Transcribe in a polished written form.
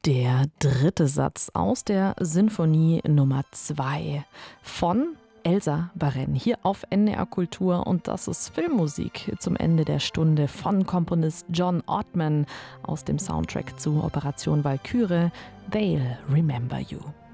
Der dritte Satz aus der Sinfonie Nummer 2 von Elsa Baren hier auf NDR Kultur, und das ist Filmmusik zum Ende der Stunde von Komponist John Ottman aus dem Soundtrack zu Operation Walküre, They'll Remember You.